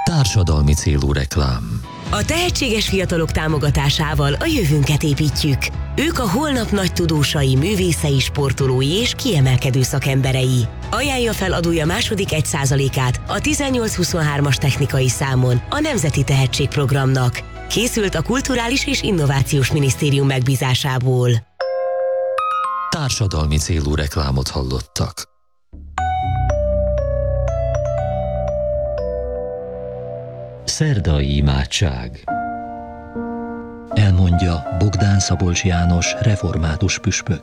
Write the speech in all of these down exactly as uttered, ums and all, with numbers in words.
Társadalmi célú reklám. A tehetséges fiatalok támogatásával a jövőnket építjük. Ők a holnap nagy tudósai, művészei, sportolói és kiemelkedő szakemberei. Ajánlja fel adója második egy százalékát a tizennyolc huszonhármas technikai számon a Nemzeti Tehetségprogramnak. Készült a Kulturális és Innovációs Minisztérium megbízásából. Társadalmi célú reklámot hallottak. Szerdai imádság. Elmondja Bogdán Szabolcs János, református püspök.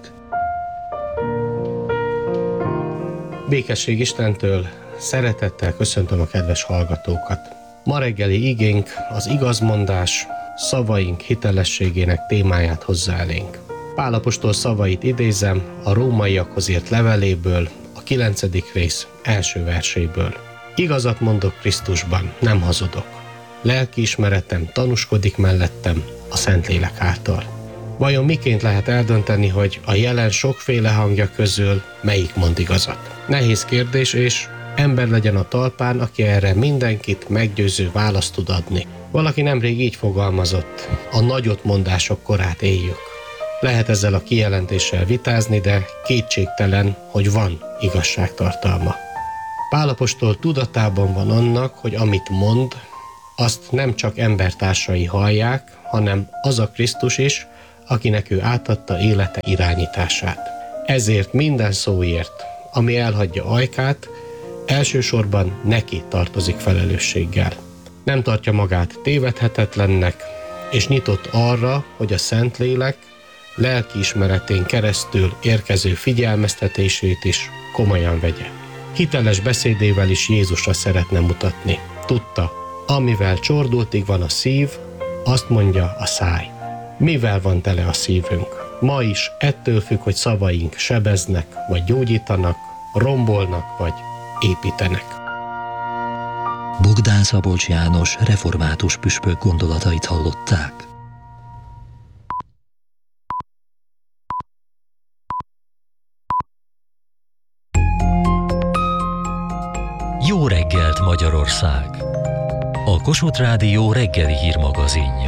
Békesség Istentől, szeretettel köszöntöm a kedves hallgatókat. Ma reggeli igénk az igazmondás, szavaink hitelességének témáját hozza elénk. Pál apostol szavait idézem a rómaiakhoz írt leveléből, a kilencedik rész első verséből. Igazat mondok Krisztusban, nem hazudok. Lelkiismeretem tanúskodik mellettem a Szentlélek által. Vajon miként lehet eldönteni, hogy a jelen sokféle hangja közül melyik mond igazat? Nehéz kérdés, és ember legyen a talpán, aki erre mindenkit meggyőző választ tud adni. Valaki nemrég így fogalmazott: a nagyotmondások korát éljük. Lehet ezzel a kijelentéssel vitázni, de kétségtelen, hogy van igazságtartalma. Pál apostol tudatában van annak, hogy amit mond, azt nem csak embertársai hallják, hanem az a Krisztus is, akinek ő átadta élete irányítását. Ezért minden szóért, ami elhagyja ajkát, elsősorban neki tartozik felelősséggel. Nem tartja magát tévedhetetlennek, és nyitott arra, hogy a Szentlélek lelkiismeretén keresztül érkező figyelmeztetését is komolyan vegye. Hiteles beszédével is Jézusra szeretne mutatni. Tudta, amivel csordultig van a szív, azt mondja a száj. Mivel van tele a szívünk? Ma is ettől függ, hogy szavaink sebeznek, vagy gyógyítanak, rombolnak, vagy építenek. Bogdán Szabolcs János, református püspök gondolatait hallották. Jó reggelt Magyarország! A Kossuth Rádió reggeli hírmagazinja.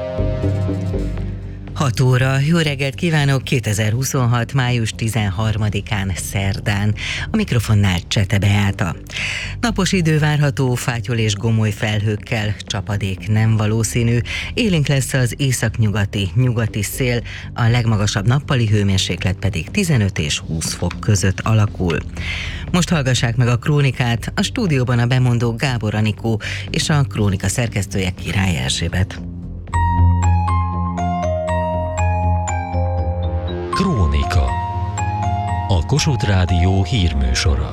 hat óra, jó reggelt kívánok, kétezer-huszonhat. május tizenharmadikán szerdán. A mikrofonnál Csete Beáta. Napos idő várható, fátyol és gomoly felhőkkel, csapadék nem valószínű, élénk lesz az északnyugati, nyugati szél, a legmagasabb nappali hőmérséklet pedig tizenöt és húsz fok között alakul. Most hallgassák meg a krónikát, a stúdióban a bemondó Gábor Anikó és a krónika szerkesztője Király Erzsébet. Krónika. A Kossuth Rádió hírműsora.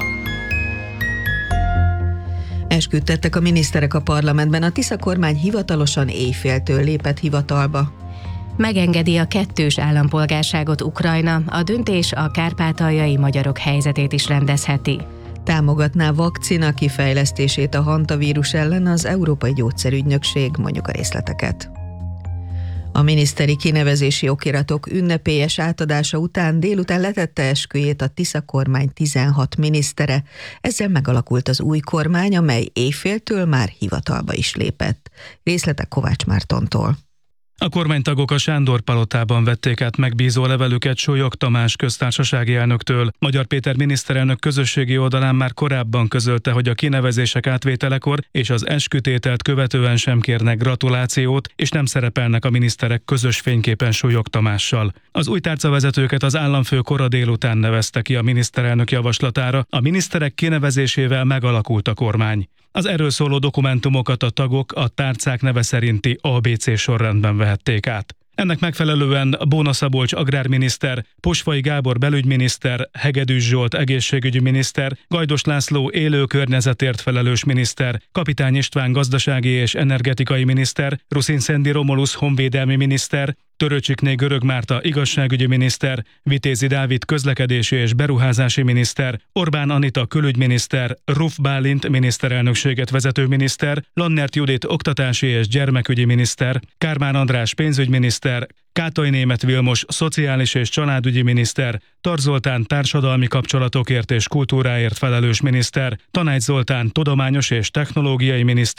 Esküt tettek a miniszterek a parlamentben, a Tisza kormány hivatalosan éjféltől lépett hivatalba. Megengedi a kettős állampolgárságot Ukrajna, a döntés a kárpátaljai magyarok helyzetét is rendezheti. Támogatná vakcina kifejlesztését a hantavírus ellen az Európai Gyógyszerügynökség, mondjuk a részleteket. A miniszteri kinevezési okiratok ünnepélyes átadása után délután letette esküjét a Tisza kormány tizenhat minisztere. Ezzel megalakult az új kormány, amely éjféltől már hivatalba is lépett. Részletek Kovács Mártontól. A kormánytagok a Sándor palotában vették át megbízó levelüket Sólyog Tamás köztársasági elnöktől. Magyar Péter miniszterelnök közösségi oldalán már korábban közölte, hogy a kinevezések átvételekor és az eskütételt követően sem kérnek gratulációt, és nem szerepelnek a miniszterek közös fényképen Sólyog Tamással. Az új tárcavezetőket az államfő kora délután nevezte ki a miniszterelnök javaslatára. A miniszterek kinevezésével megalakult a kormány. Az erről szóló dokumentumokat a tagok a tárcák neve szerinti á bé cé sorrendben vehették át. Ennek megfelelően Bóna Szabolcs agrárminiszter, Posvai Gábor belügyminiszter, Hegedűs Zsolt egészségügyi miniszter, Gajdos László élő környezetért felelős miniszter, Kapitány István gazdasági és energetikai miniszter, Ruszin Szendi Romulusz honvédelmi miniszter, Töröcsikné Görög Márta igazságügyi miniszter, Vitézi Dávid közlekedési és beruházási miniszter, Orbán Anita külügyminiszter, Ruf Bálint miniszterelnökséget vezető miniszter, Lannert Judit oktatási és gyermekügyi miniszter, Kármán András pénzügyminiszter, Kátai Németh Vilmos szociális és családügyi miniszter, Tar Zoltán társadalmi kapcsolatokért és kultúráért felelős miniszter, Tanács Zoltán tudományos és technológiai miniszter,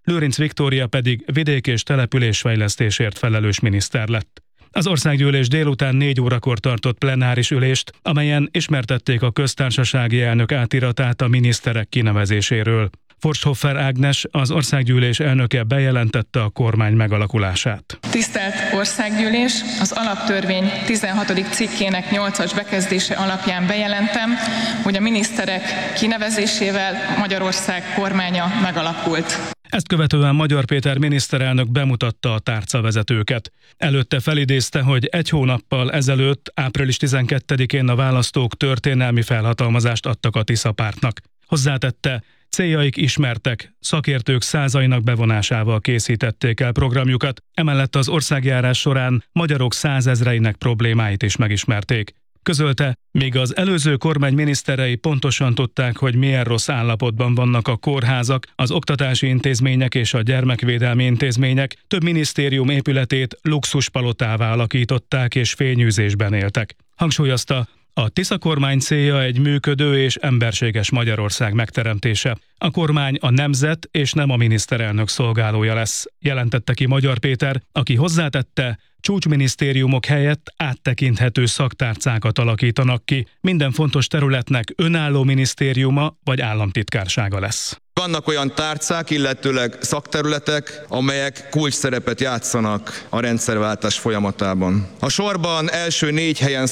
Lőrinc Viktória pedig vidék- és településfejlesztésért felelős miniszter lett. Az országgyűlés délután négy órakor tartott plenáris ülést, amelyen ismertették a köztársasági elnök átiratát a miniszterek kinevezéséről. Forsthofer Ágnes, az országgyűlés elnöke bejelentette a kormány megalakulását. Tisztelt Országgyűlés, az alaptörvény tizenhatodik cikkének nyolcas bekezdése alapján bejelentem, hogy a miniszterek kinevezésével Magyarország kormánya megalakult. Ezt követően Magyar Péter miniszterelnök bemutatta a tárcavezetőket. Előtte felidézte, hogy egy hónappal ezelőtt, április tizenkettedikén a választók történelmi felhatalmazást adtak a Tisza pártnak. Hozzátette, céljaik ismertek, szakértők százainak bevonásával készítették el programjukat, emellett az országjárás során magyarok százezreinek problémáit is megismerték. Közölte, míg az előző kormány miniszterei pontosan tudták, hogy milyen rossz állapotban vannak a kórházak, az oktatási intézmények és a gyermekvédelmi intézmények, több minisztérium épületét luxuspalotává alakították és fényűzésben éltek. Hangsúlyozta, a Tisza kormány célja egy működő és emberséges Magyarország megteremtése. A kormány a nemzet és nem a miniszterelnök szolgálója lesz, jelentette ki Magyar Péter, aki hozzátette, csúcsminisztériumok helyett áttekinthető szaktárcákat alakítanak ki, minden fontos területnek önálló minisztériuma vagy államtitkársága lesz. Vannak olyan tárcák, illetőleg szakterületek, amelyek kulcsszerepet játszanak a rendszerváltás folyamatában. A sorban első négy helyen